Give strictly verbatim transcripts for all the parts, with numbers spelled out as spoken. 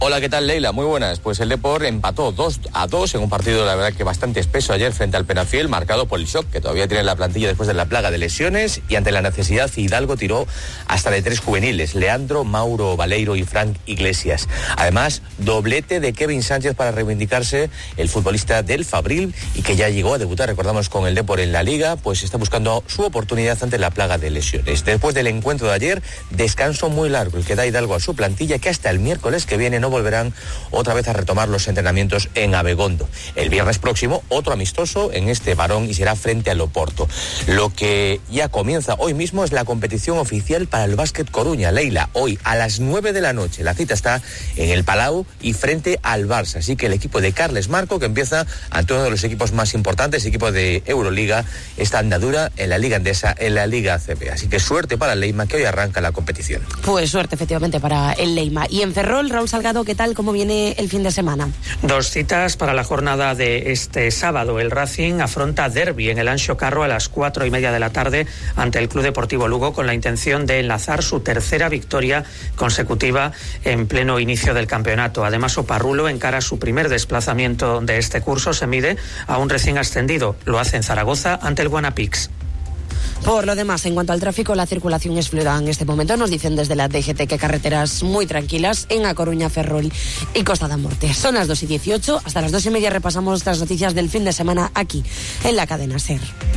Hola, ¿qué tal, Leila? Muy buenas. Pues el Depor empató dos a dos en un partido, la verdad, que bastante espeso ayer frente al Penafiel, marcado por el shock que todavía tiene la plantilla después de la plaga de lesiones, y ante la necesidad Hidalgo tiró hasta de tres juveniles, Leandro, Mauro Baleiro y Frank Iglesias. Además, doblete de Kevin Sánchez para reivindicarse, el futbolista del Fabril, y que ya llegó a debutar, recordamos, con el Depor en la Liga, pues está buscando su oportunidad ante la plaga de lesiones. Después del encuentro de ayer, descanso muy largo el que da Hidalgo a su plantilla, que hasta el miércoles que viene no volverán otra vez a retomar los entrenamientos en Abegondo. El viernes próximo, otro amistoso en este Barón, y será frente al Oporto. Lo que ya comienza hoy mismo es la competición oficial para el Básquet Coruña. Leila, hoy a las nueve de la noche. La cita está en el Palau y frente al Barça. Así que el equipo de Carles Marco, que empieza ante uno de los equipos más importantes, equipo de Euroliga, esta andadura en la Liga Endesa, en la Liga A C B. Así que suerte para el Leima, que hoy arranca la competición. Pues suerte, efectivamente, para el Leima. Y en Ferrol, Raúl Salgado, ¿qué tal? ¿Cómo viene el fin de semana? Dos citas para la jornada de este sábado. El Racing afronta derbi en el Anxo Carro a las cuatro y media de la tarde ante el Club Deportivo Lugo, con la intención de enlazar su tercera victoria consecutiva en pleno inicio del campeonato. Además, Oparrulo encara su primer desplazamiento de este curso. Se mide a un recién ascendido. Lo hace en Zaragoza ante el Guanapix. Por lo demás, en cuanto al tráfico, la circulación es fluida en este momento. Nos dicen desde la D G T que carreteras muy tranquilas en A Coruña, Ferrol y Costa da Morte. Son las dos y dieciocho. Hasta las dos y media repasamos las noticias del fin de semana aquí, en la cadena SER.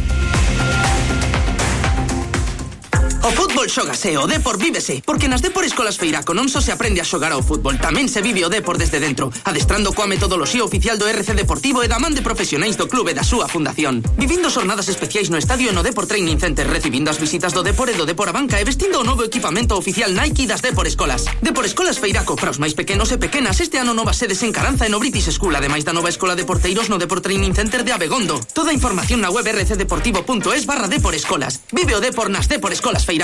O fútbol xógase, o Depor vívese, porque nas Depor Escolas Feiraco non só se aprende a xogar ao fútbol, tamén se vive o Depor desde dentro, adestrando coa metodoloxía oficial do R C Deportivo e da man de profesionais do clube e da súa fundación. Vivindo xornadas especiais no estadio e no Depor Training Center, recibindo as visitas do Depor e do Depor a banca e vestindo o novo equipamento oficial Nike das Depor Escolas. Depor Escolas Feiraco, para os máis pequenos e pequenas, este ano novas sedes en Caranza e no British School, ademais da nova escola de porteiros no Depor Training Center de Abegondo. Toda a información na web rcdeportivo.es barra Depor Escolas. Vive o Depor nas Depor Escolas Feiraco.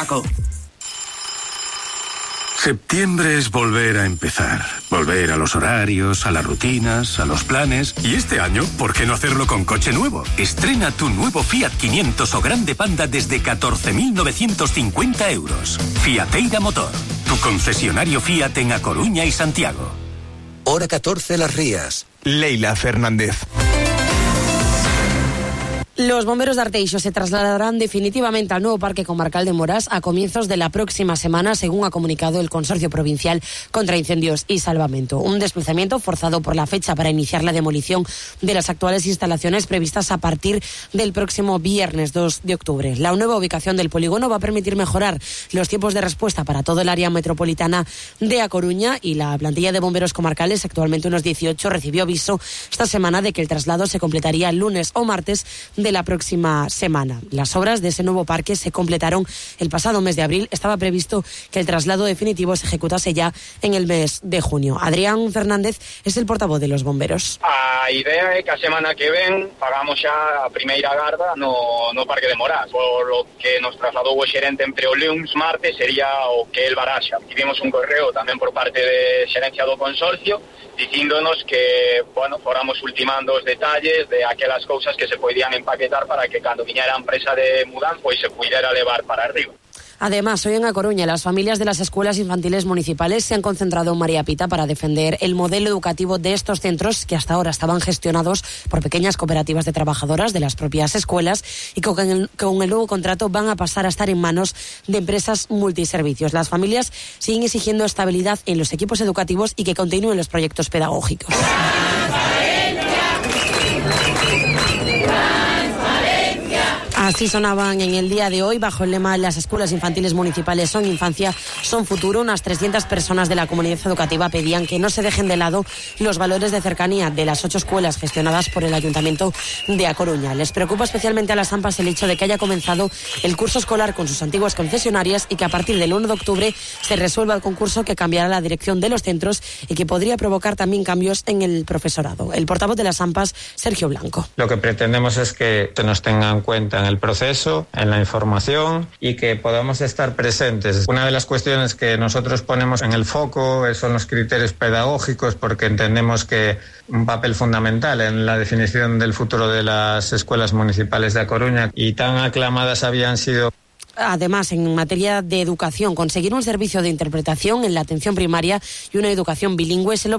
Septiembre es volver a empezar. Volver a los horarios, a las rutinas, a los planes. Y este año, ¿por qué no hacerlo con coche nuevo? Estrena tu nuevo Fiat quinientos o Grande Panda desde catorce mil novecientos cincuenta euros. Fiateira Motor, tu concesionario Fiat en A Coruña y Santiago. Hora catorce Las Rías. Leila Fernández. Los bomberos de Arteixo se trasladarán definitivamente al nuevo Parque Comarcal de Morás a comienzos de la próxima semana, según ha comunicado el Consorcio Provincial contra Incendios y Salvamento. Un desplazamiento forzado por la fecha para iniciar la demolición de las actuales instalaciones previstas a partir del próximo viernes dos de octubre. La nueva ubicación del polígono va a permitir mejorar los tiempos de respuesta para todo el área metropolitana de A Coruña, y la plantilla de bomberos comarcales, actualmente unos dieciocho, recibió aviso esta semana de que el traslado se completaría el lunes o martes de la próxima semana. Las obras de ese nuevo parque se completaron el pasado mes de abril. Estaba previsto que el traslado definitivo se ejecutase ya en el mes de junio. Adrián Fernández es el portavoz de los bomberos. A idea é que a semana que ven pagamos xa a primeira garda no, no Parque de Morás, por lo que nos trasladou o xerente entre o luns martes sería o que el baraxa. Tivemos un correo tamén por parte de xerencia do consorcio dicíndonos que, bueno, fóramos ultimando os detalles de aquelas cousas que se podían empaquetar para que cando viñera a empresa de mudanza pois se puidera levar para arriba. Además, hoy en A Coruña, las familias de las escuelas infantiles municipales se han concentrado en María Pita para defender el modelo educativo de estos centros, que hasta ahora estaban gestionados por pequeñas cooperativas de trabajadoras de las propias escuelas, y con el, con el nuevo contrato van a pasar a estar en manos de empresas multiservicios. Las familias siguen exigiendo estabilidad en los equipos educativos y que continúen los proyectos pedagógicos. Así sonaban en el día de hoy, bajo el lema "Las escuelas infantiles municipales son infancia, son futuro". Unas trescientas personas de la comunidad educativa pedían que no se dejen de lado los valores de cercanía de las ocho escuelas gestionadas por el Ayuntamiento de A Coruña. Les preocupa especialmente a las AMPAs el hecho de que haya comenzado el curso escolar con sus antiguas concesionarias y que a partir del uno de octubre se resuelva el concurso que cambiará la dirección de los centros y que podría provocar también cambios en el profesorado. El portavoz de las AMPAs, Sergio Blanco. Lo que pretendemos es que se nos tenga en cuenta en el proceso, en la información, y que podamos estar presentes. Una de las cuestiones que nosotros ponemos en el foco son los criterios pedagógicos, porque entendemos que un papel fundamental en la definición del futuro de las escuelas municipales de A Coruña, y tan aclamadas habían sido. además, en materia de educación, conseguir un servicio de interpretación en la atención primaria y una educación bilingüe es el